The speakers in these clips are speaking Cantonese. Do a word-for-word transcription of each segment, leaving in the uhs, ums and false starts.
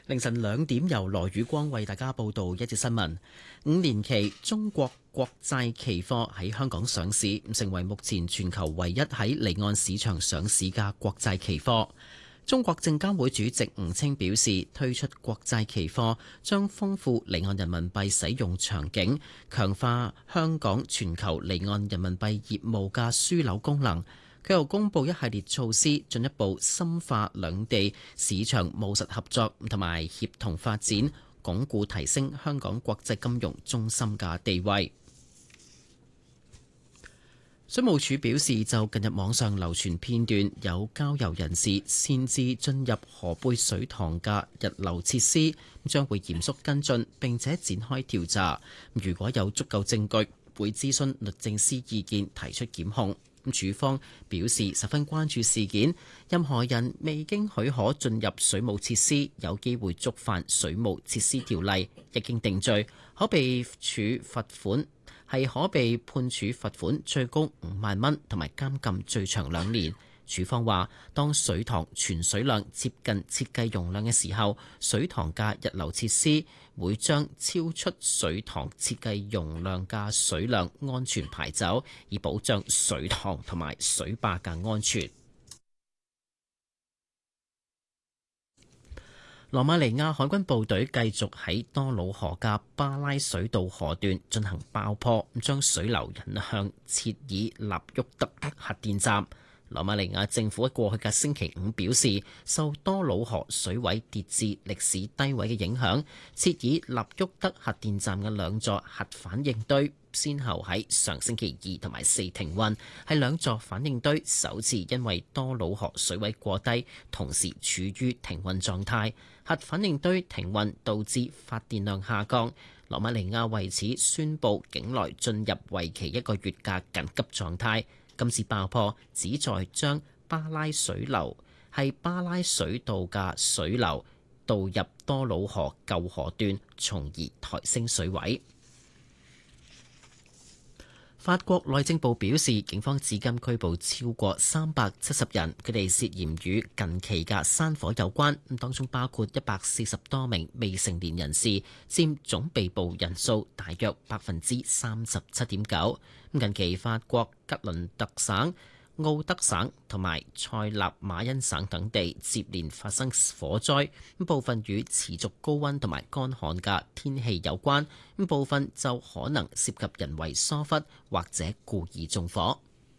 凌晨兩點由羅宇光為大家報道一節新聞。五年期中國國債期貨喺香港上市，成為目前全球唯一喺離岸市場上市嘅國債期貨。中國證監會主席吳清表示，推出國債期貨將豐富離岸人民幣使用場景，強化香港全球離岸人民幣業務嘅樞紐功能。佢又公布一系列措施，進一步深化兩地市場務實合作同埋協同發展，鞏固提升香港國際金融中心嘅地位。水務署表示，就近日網上流傳片段有郊遊人士擅自進入河背水塘嘅日流設施，將會嚴肅跟進並且展開調查。如果有足夠證據，會諮詢律政司意見，提出檢控。署方表示十分關注事件，任何人未經許可進入水務設施，有機會觸犯水務設施條例，一經定罪，可被處罰款，係可被判處罰款最高五萬蚊，同埋監禁最長兩年。署方話，當水塘存水量接近設計容量嘅時候，水塘嘅日流設施會將超出水塘設計容量嘅水量安全排走，以保障水塘同埋水壩嘅安全。羅馬尼亞海軍部隊繼續喺多瑙河嘅巴拉水道河段進行爆破，將水流引向切爾納沃德核電站。羅馬尼亞政府喺過去嘅星期五表示，受多瑙河水位跌至歷史低位嘅影響，切爾納沃德核電站嘅兩座核反應堆先後喺上星期二同埋四停運，係兩座反應堆首次因為多瑙河水位過低，同時處於停運狀態。核反應堆停運導致發電量下降，羅馬尼亞為此宣布境內進入為期一個月嘅緊急狀態。今次爆破旨在將巴拉水流係巴拉水道嘅水流導入多瑙河舊河段，從而抬升水位。法國內政部表示，警方至今拘捕超過三百七十人，佢哋涉嫌與近期嘅山火有關，當中包括一百四十多名未成年人士，佔總被捕人數大約百分之三十七點九。近期法國吉倫特省、奧德省同埋塞納馬恩省等地接連發生火災，部分與持續高溫同埋乾旱嘅天氣有關，部分就可能涉及人為疏忽或者故意縱火。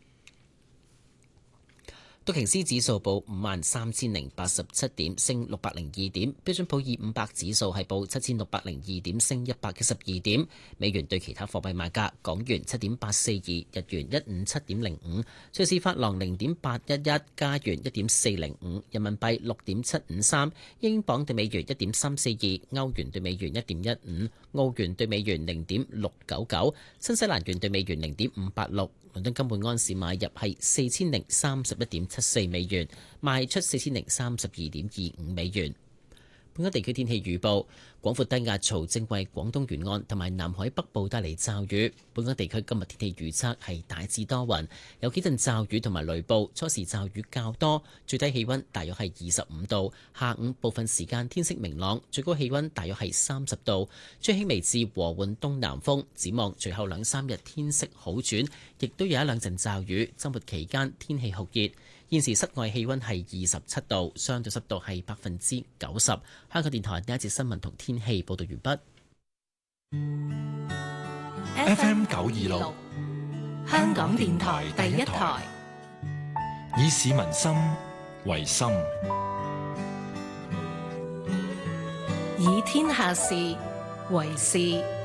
道瓊斯指數報五萬三千零八十七點，升六百零二點。標準普爾五百指數係報七千六百零二點，升一百一十二點。美元對其他貨幣賣價：港元七點八四二，日元一五七點零五，瑞士法郎零點八一一，加元一點四零五，人民幣六點七五三，英鎊對美元一點三四二，歐元對美元一點一五，澳元對美元零點六九九，新西蘭元對美元零點五八六。倫敦金每安士買入係四千零三十一點七四美元，賣出四千零三十二點二五美元。本港地區天氣預報：廣闊低壓槽正為廣東沿岸同埋南海北部帶嚟驟雨。本港地區今日天氣預測係大致多雲，有幾陣驟雨同埋雷暴，初時驟雨較多，最低氣溫大約係二十五度。下午部分時間天色明朗，最高氣溫大約係三十度，吹輕微至和緩東南風。展望隨後兩三日天色好轉，亦都有一兩陣驟雨。週末期間天氣酷熱。現時室外氣溫係二十七度，相對濕度係百分之九十。香港電台第一節新聞同天氣報道完畢。F M 九二六，香港電台第一台，以市民心為心， 以天下事為事。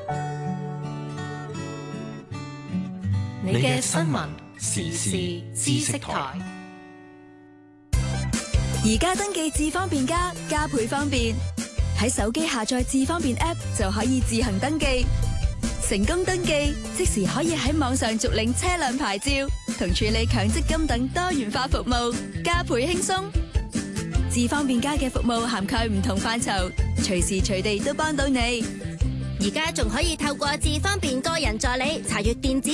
你嘅新聞時事知識台。 而家登記智方便加，加倍方便。喺手機下載智方便 App 就可以自行登記，成功登記即時可以喺網上續領車輛牌照同處理強積金等多元化服務，加倍輕鬆。智方便加嘅服務涵蓋唔同範疇，隨時隨地都幫到你。 而家仲可以透過智方便個人助理查閱電子